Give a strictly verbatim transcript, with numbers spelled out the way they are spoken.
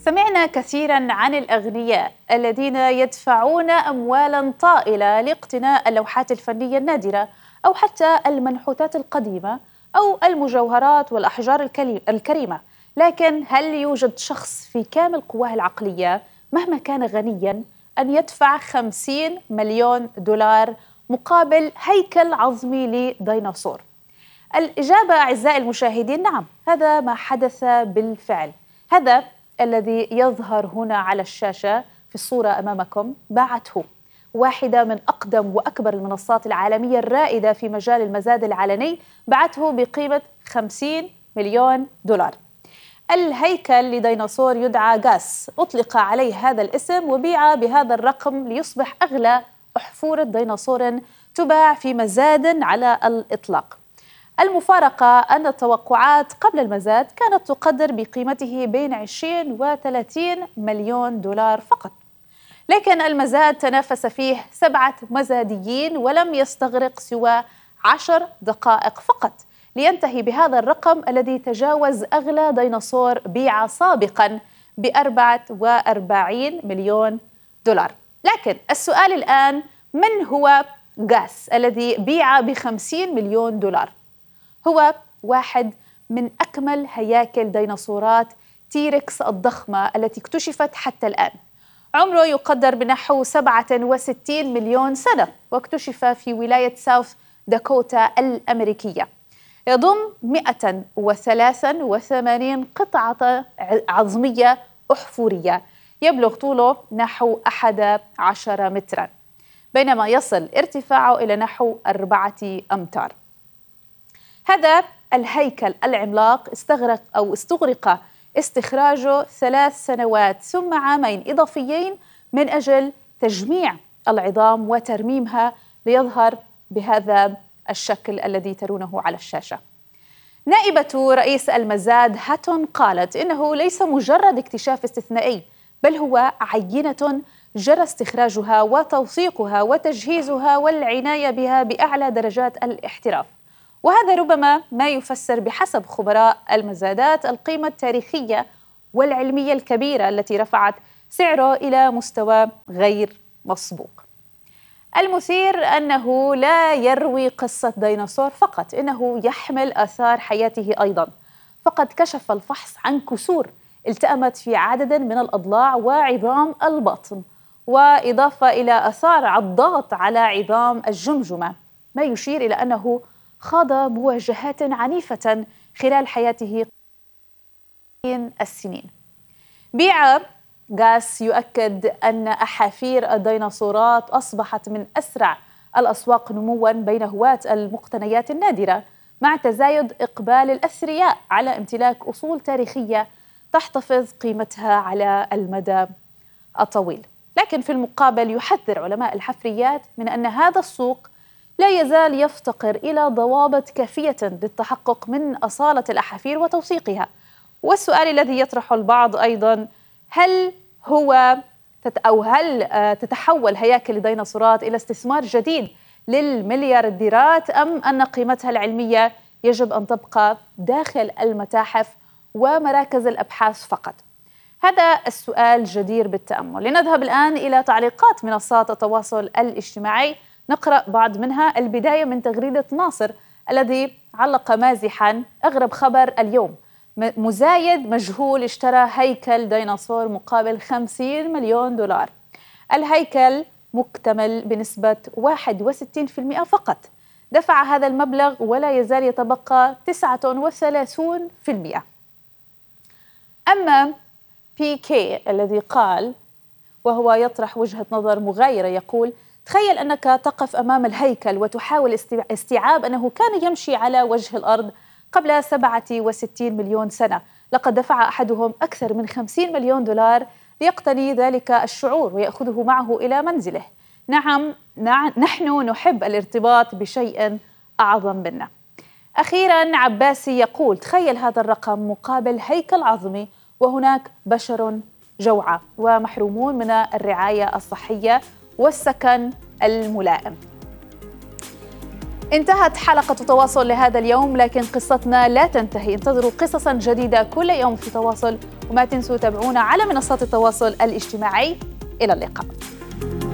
سمعنا كثيراً عن الأغنياء الذين يدفعون أموالاً طائلة لاقتناء اللوحات الفنية النادرة أو حتى المنحوتات القديمة أو المجوهرات والأحجار الكريمة. لكن هل يوجد شخص في كامل قواه العقلية مهما كان غنياً أن يدفع خمسين مليون دولار مقابل هيكل عظمي لديناصور؟ الإجابة أعزائي المشاهدين نعم، هذا ما حدث بالفعل. هذا الذي يظهر هنا على الشاشة في الصورة أمامكم باعته واحدة من أقدم وأكبر المنصات العالمية الرائدة في مجال المزاد العلني، باعته بقيمة خمسين مليون دولار. الهيكل لديناصور يدعى غاس، أطلق عليه هذا الاسم وبيع بهذا الرقم ليصبح أغلى أحفورة ديناصور تباع في مزاد على الإطلاق. المفارقة أن التوقعات قبل المزاد كانت تقدر بقيمته بين عشرين و ثلاثين مليون دولار فقط، لكن المزاد تنافس فيه سبعة مزاديين ولم يستغرق سوى عشر دقائق فقط لينتهي بهذا الرقم الذي تجاوز أغلى ديناصور بيع سابقاً بأربعة وأربعين مليون دولار. لكن السؤال الآن، من هو غاس الذي بيع بخمسين مليون دولار؟ هو واحد من أكمل هياكل ديناصورات تيركس الضخمة التي اكتشفت حتى الآن. عمره يقدر بنحو سبعة وستين مليون سنة، واكتشف في ولاية ساوث داكوتا الأمريكية. يضم مئة وثلاثة وثمانين قطعة عظمية أحفورية، يبلغ طوله نحو أحد عشر متراً، بينما يصل ارتفاعه إلى نحو أربعة أمتار. هذا الهيكل العملاق استغرق أو استغرق استخراجه ثلاث سنوات ثم عامين إضافيين من أجل تجميع العظام وترميمها ليظهر بهذا الشكل الذي ترونه على الشاشة. نائبة رئيس المزاد هاتون قالت إنه ليس مجرد اكتشاف استثنائي، بل هو عينة جرى استخراجها وتوثيقها وتجهيزها والعناية بها بأعلى درجات الاحتراف. وهذا ربما ما يفسر بحسب خبراء المزادات القيمة التاريخية والعلمية الكبيرة التي رفعت سعره إلى مستوى غير مسبوق. المثير أنه لا يروي قصة ديناصور فقط، إنه يحمل آثار حياته أيضاً. فقد كشف الفحص عن كسور التأمت في عدد من الأضلاع وعظام البطن، وإضافة إلى آثار عضات على عظام الجمجمة، ما يشير إلى أنه خاض مواجهات عنيفة خلال حياته السنين. بيع غاس يؤكد أن أحافير الديناصورات أصبحت من أسرع الأسواق نمواً بين هواة المقتنيات النادرة، مع تزايد إقبال الأثرياء على امتلاك أصول تاريخية تحتفظ قيمتها على المدى الطويل. لكن في المقابل يحذر علماء الحفريات من أن هذا السوق لا يزال يفتقر إلى ضوابط كافية للتحقق من أصالة الأحافير وتوثيقها. والسؤال الذي يطرحه البعض أيضاً، هل هو أو هل تتحول هياكل الديناصورات إلى استثمار جديد للمليارديرات، أم أن قيمتها العلمية يجب أن تبقى داخل المتاحف ومراكز الأبحاث فقط؟ هذا السؤال جدير بالتأمل. لنذهب الآن إلى تعليقات منصات التواصل الاجتماعي، نقرأ بعض منها. البداية من تغريدة ناصر الذي علق مازحاً: أغرب خبر اليوم، مزايد مجهول اشترى هيكل ديناصور مقابل خمسين مليون دولار. الهيكل مكتمل بنسبة واحد وستين بالمئة فقط، دفع هذا المبلغ ولا يزال يتبقى تسعة وثلاثين بالمئة. أما بي كي الذي قال، وهو يطرح وجهة نظر مغايرة، يقول: تخيل أنك تقف أمام الهيكل وتحاول استيعاب أنه كان يمشي على وجه الأرض قبل سبعة وستين مليون سنة. لقد دفع أحدهم أكثر من خمسين مليون دولار ليقتني ذلك الشعور ويأخذه معه إلى منزله. نعم, نعم نحن نحب الارتباط بشيء أعظم منا. أخيراً عباسي يقول: تخيل هذا الرقم مقابل هيكل عظمي وهناك بشر جوعى ومحرومون من الرعاية الصحية والسكن الملائم. انتهت حلقة تواصل لهذا اليوم، لكن قصتنا لا تنتهي. انتظروا قصصا جديدة كل يوم في تواصل، وما تنسوا تابعونا على منصات التواصل الاجتماعي. إلى اللقاء.